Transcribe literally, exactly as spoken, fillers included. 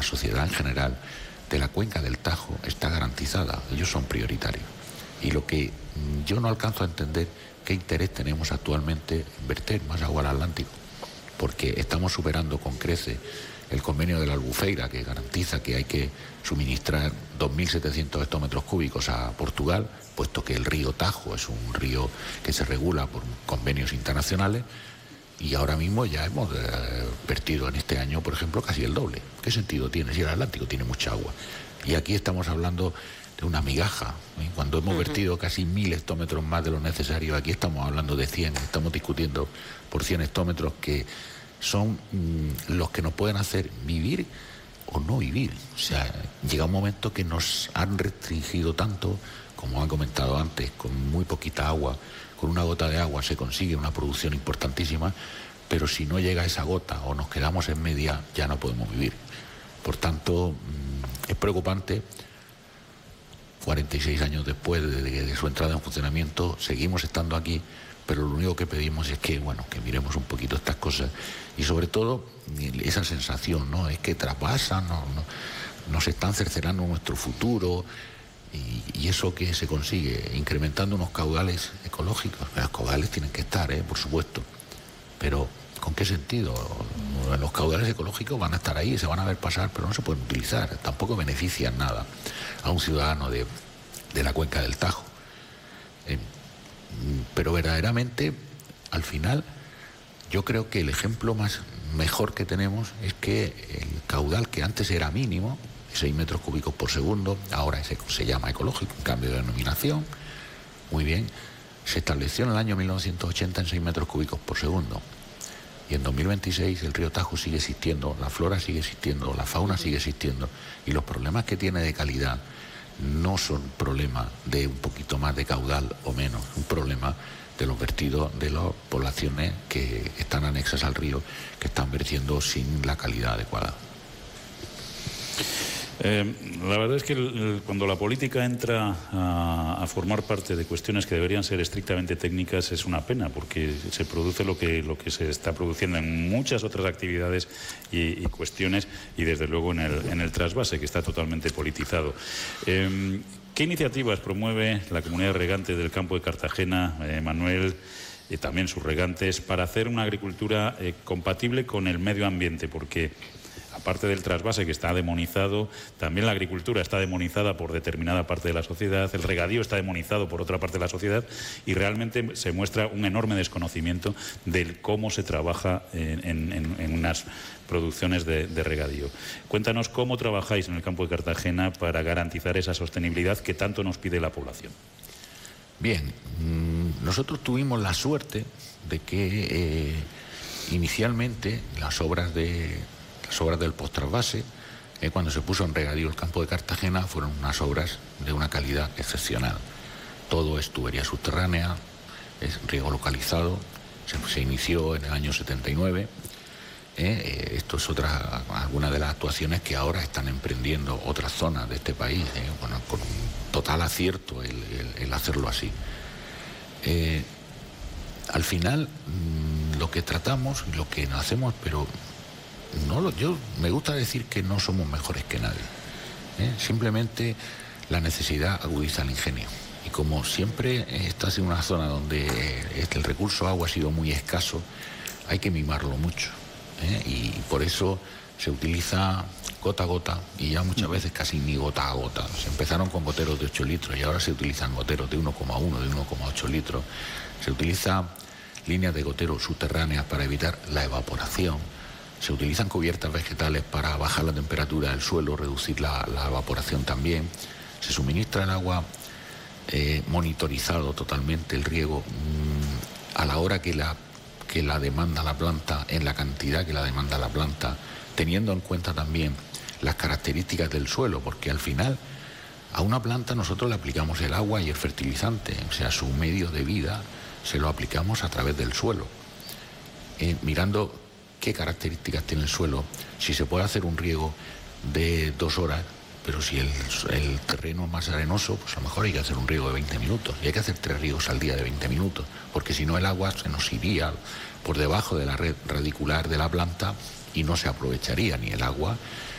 sociedad en general de la cuenca del Tajo está garantizada, ellos son prioritarios. Y lo que yo no alcanzo a entender, qué interés tenemos actualmente en verter más agua al Atlántico, porque estamos superando con creces el convenio de la Albufeira, que garantiza que hay que suministrar dos mil setecientos hectómetros cúbicos a Portugal, puesto que el río Tajo es un río que se regula por convenios internacionales, y ahora mismo ya hemos eh, vertido en este año, por ejemplo, casi el doble. ¿Qué sentido tiene si el Atlántico tiene mucha agua? Y aquí estamos hablando de una migaja, ¿eh? Cuando hemos vertido casi mil hectómetros más de lo necesario, aquí estamos hablando de cien, estamos discutiendo por cien hectómetros que son mmm, los que nos pueden hacer vivir o no vivir. O sea, llega un momento que nos han restringido tanto, como han comentado antes, con muy poquita agua, con una gota de agua se consigue una producción importantísima, pero si no llega esa gota o nos quedamos en media, ya no podemos vivir. Por tanto, mmm, es preocupante. cuarenta y seis años después de, de, de su entrada en funcionamiento, seguimos estando aquí, pero lo único que pedimos es que, bueno, que miremos un poquito estas cosas y sobre todo esa sensación, ¿no? Es que traspasan, no, no, nos están cercenando nuestro futuro y, y eso que se consigue incrementando unos caudales ecológicos. Los caudales tienen que estar, ¿eh? Por supuesto, pero ¿con qué sentido? Los caudales ecológicos van a estar ahí, se van a ver pasar, pero no se pueden utilizar, tampoco benefician nada a un ciudadano de, de la cuenca del Tajo. Eh, pero verdaderamente, al final, yo creo que el ejemplo más mejor que tenemos es que el caudal que antes era mínimo, seis metros cúbicos por segundo, ahora se, se llama ecológico, un cambio de denominación, muy bien, se estableció en el año mil novecientos ochenta en seis metros cúbicos por segundo. Y en dos mil veintiséis el río Tajo sigue existiendo, la flora sigue existiendo, la fauna sigue existiendo, y los problemas que tiene de calidad no son problemas de un poquito más de caudal o menos, un problema de los vertidos de las poblaciones que están anexas al río, que están vertiendo sin la calidad adecuada. Eh, la verdad es que el, el, cuando la política entra a, a formar parte de cuestiones que deberían ser estrictamente técnicas es una pena, porque se produce lo que, lo que se está produciendo en muchas otras actividades y, y cuestiones, y desde luego en el, en el trasvase, que está totalmente politizado. Eh, ¿Qué iniciativas promueve la comunidad de regantes del campo de Cartagena, eh, Manuel, y también sus regantes, para hacer una agricultura eh, compatible con el medio ambiente? Porque aparte del trasvase, que está demonizado, también la agricultura está demonizada por determinada parte de la sociedad, el regadío está demonizado por otra parte de la sociedad, y realmente se muestra un enorme desconocimiento de cómo se trabaja en, en, en unas producciones de, de regadío. Cuéntanos cómo trabajáis en el campo de Cartagena para garantizar esa sostenibilidad que tanto nos pide la población. Bien, nosotros tuvimos la suerte de que eh, inicialmente las obras de Las obras del post-trasvase, eh, cuando se puso en regadío el campo de Cartagena, fueron unas obras de una calidad excepcional. Todo es tubería subterránea, es riego localizado, se, se inició en el año setenta y nueve. Eh, eh, esto es otra, alguna de las actuaciones que ahora están emprendiendo otras zonas de este país, eh, bueno, con un total acierto el, el, el hacerlo así. Eh, al final, mmm, lo que tratamos, lo que hacemos, pero no lo, yo me gusta decir que no somos mejores que nadie, ¿eh? Simplemente la necesidad agudiza el ingenio, y como siempre estás en una zona donde el recurso agua ha sido muy escaso, hay que mimarlo mucho, ¿eh? Y por eso se utiliza gota a gota, y ya muchas veces casi ni gota a gota. Se empezaron con goteros de ocho litros y ahora se utilizan goteros de uno coma uno, de uno coma ocho litros. Se utilizan líneas de gotero subterráneas para evitar la evaporación. Se utilizan cubiertas vegetales para bajar la temperatura del suelo, reducir la, la evaporación también. Se suministra el agua eh, monitorizado totalmente, el riego mmm, a la hora que la, que la demanda la planta, en la cantidad que la demanda la planta, teniendo en cuenta también las características del suelo, porque al final a una planta nosotros le aplicamos el agua y el fertilizante, o sea, su medio de vida se lo aplicamos a través del suelo, eh, mirando qué características tiene el suelo, si se puede hacer un riego de dos horas, pero si el, el terreno es más arenoso, pues a lo mejor hay que hacer un riego de veinte minutos, y hay que hacer tres riegos al día de veinte minutos, porque si no el agua se nos iría por debajo de la red radicular de la planta y no se aprovecharía ni el agua